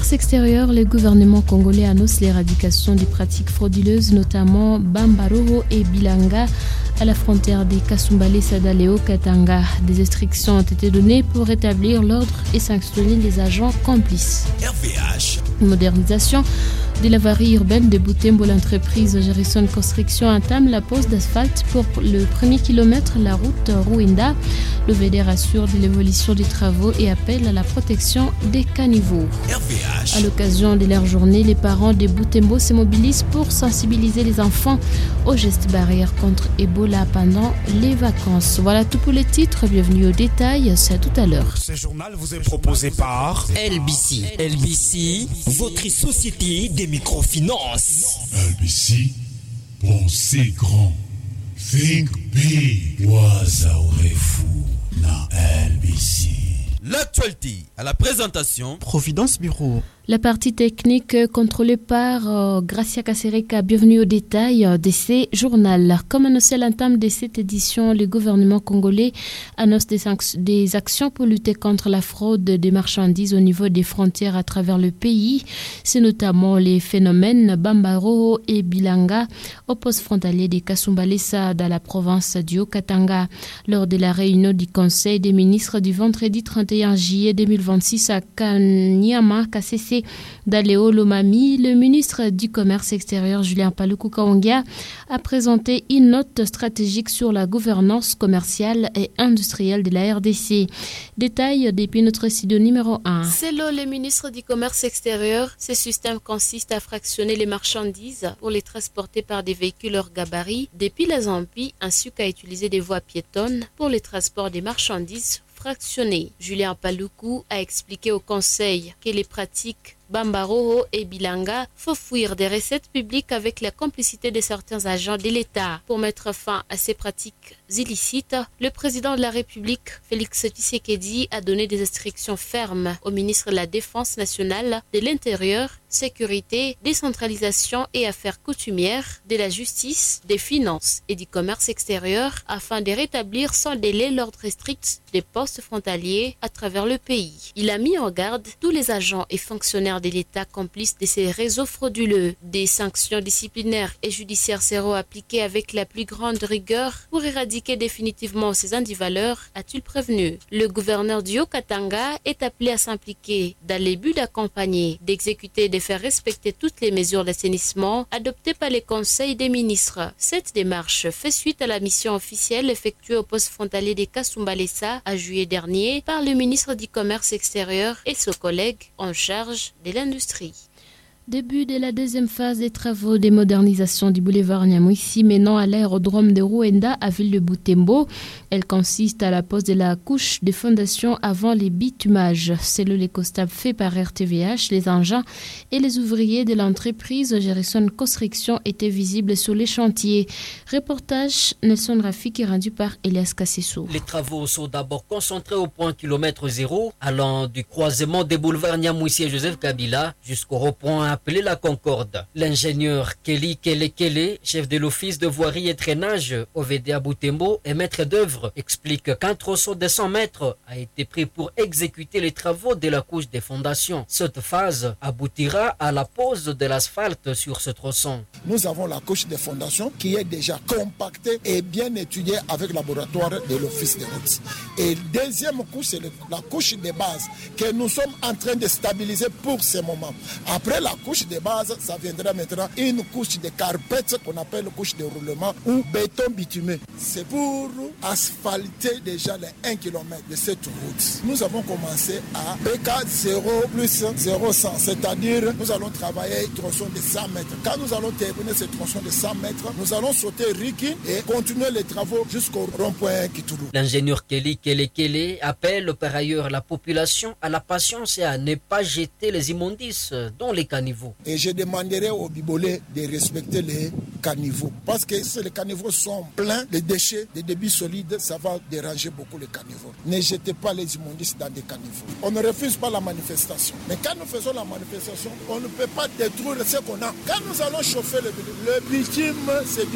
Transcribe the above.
commerce extérieur, le gouvernement congolais annonce l'éradication des pratiques frauduleuses, notamment Bambaroho et Bilanga, à la frontière des Kasumbale, Sadaleo, Katanga. Des instructions ont été données pour rétablir l'ordre et sanctionner les agents complices. RVH. Modernisation de la voirie urbaine de Butembo, l'entreprise Gerson Construction entame la pose d'asphalte pour le premier kilomètre, la route Ruenda. Le VD rassure de l'évolution des travaux et appelle à la protection des caniveaux. RVH. À l'occasion de leur journée, les parents de Butembo se mobilisent pour sensibiliser les enfants aux gestes barrières contre Ebola pendant les vacances. Voilà tout pour les titres. Bienvenue au détail. C'est à tout à l'heure. Ce journal vous est proposé par LBC. LBC, votre société des microfinances. LBC, pensez grand. Think big. Waza urefu na LBC. L'actualité à la présentation Providence Bureau. La partie technique contrôlée par Gracia Kasereka. Bienvenue au détail de ces journaux. Comme annoncé à l'entame de cette édition, le gouvernement congolais annonce des actions pour lutter contre la fraude des marchandises au niveau des frontières à travers le pays. C'est notamment les phénomènes Bambaroho et Bilanga au poste frontalier des Kasumbalesa dans la province du Haut-Katanga. Lors de la réunion du Conseil des ministres du vendredi 31 juillet 2026 à Kanyama, KCC, Daléo Lomami, le ministre du Commerce extérieur Julien Paluku Kaongia a présenté une note stratégique sur la gouvernance commerciale et industrielle de la RDC. Détail depuis notre studio numéro 1. Selon le ministre du Commerce extérieur, ce système consiste à fractionner les marchandises pour les transporter par des véhicules hors gabarit depuis la Zambie, ainsi qu'à utiliser des voies piétonnes pour les transports des marchandises fractionnées. Julien Paluku a expliqué au Conseil que les pratiques Bambaroho et Bilanga faut fuir des recettes publiques avec la complicité de certains agents de l'État. Pour mettre fin à ces pratiques illicites, le président de la République, Félix Tshisekedi, a donné des instructions fermes au ministre de la Défense nationale, de l'Intérieur, Sécurité, Décentralisation et Affaires coutumières, de la Justice, des Finances et du Commerce extérieur afin de rétablir sans délai l'ordre strict des postes frontaliers à travers le pays. Il a mis en garde tous les agents et fonctionnaires de l'État complices de ces réseaux frauduleux. Des sanctions disciplinaires et judiciaires seront appliquées avec la plus grande rigueur pour éradiquer définitivement ces antivaleurs, a-t-il prévenu. Le gouverneur du Haut-Katanga est appelé à s'impliquer dans les buts d'accompagner, d'exécuter et de faire respecter toutes les mesures d'assainissement adoptées par les conseils des ministres. Cette démarche fait suite à la mission officielle effectuée au poste frontalier des Kasumbalesa à juillet dernier par le ministre du Commerce extérieur et ses collègues en charge de l'industrie. Début de la deuxième phase des travaux de modernisation du boulevard Nyamwisi menant à l'aérodrome de Ruenda à ville de Butembo. Elle consiste à la pose de la couche de fondation avant les bitumages. Selon les constables faits par RTVH, les engins et les ouvriers de l'entreprise Gerson Construction étaient visibles sur les chantiers. Reportage Nelson Rafiki rendu par Elias Kassessou. Les travaux sont d'abord concentrés au point kilomètre 0 allant du croisement des boulevards Nyamwisi et Joseph Kabila jusqu'au rond-point appelé la Concorde. L'ingénieur Kelly Kele, chef de l'office de voirie et traînage OVD à Butembo et maître d'œuvre, explique qu'un tronçon de 100 mètres a été pris pour exécuter les travaux de la couche des fondations. Cette phase aboutira à la pose de l'asphalte sur ce tronçon. Nous avons la couche des fondations qui est déjà compactée et bien étudiée avec le laboratoire de l'office de routes. Et deuxième couche, c'est la couche de base que nous sommes en train de stabiliser pour ce moment. Après la couche de base, ça viendra maintenant une couche de carpette qu'on appelle couche de roulement ou béton bitumé. C'est pour asphalter déjà les 1 km de cette route. Nous avons commencé à PK 0 plus 0,100, c'est-à-dire nous allons travailler tronçon de 100 mètres. Quand nous allons terminer ce tronçon de 100 mètres, nous allons sauter Riki et continuer les travaux jusqu'au rond-point Kitoulou. L'ingénieur Kelly Kele appelle par ailleurs la population à la patience et à ne pas jeter les immondices dans les caniveaux. Et je demanderai aux Bibolais de respecter les caniveaux. Parce que si les caniveaux sont pleins de déchets, de débits solides, ça va déranger beaucoup les caniveaux. Ne jetez pas les immondices dans des caniveaux. On ne refuse pas la manifestation. Mais quand nous faisons la manifestation, on ne peut pas détruire ce qu'on a. Quand nous allons chauffer le bitume, c'est du